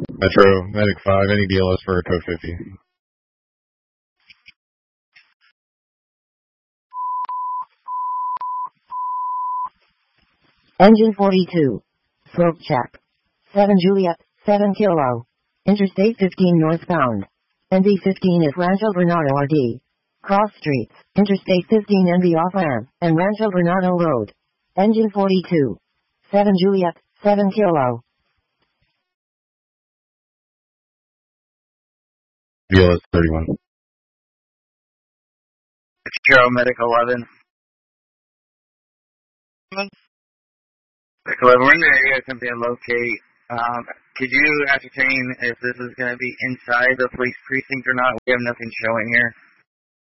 Metro, Medic 5, any BLS for code 50. Engine 42. Smoke check. 7 Juliet, 7 Kilo. Interstate 15 northbound. NV 15 is Rancho Bernardo RD. Cross streets, Interstate 15 NV off-ramp, and Rancho Bernardo Road. Engine 42. 7 Juliet, 7 Kilo. BLS 31. Zero Medic 11. Medic 11, we're in the area attempting to locate. Could you ascertain if this is going to be inside the police precinct or not? We have nothing showing here.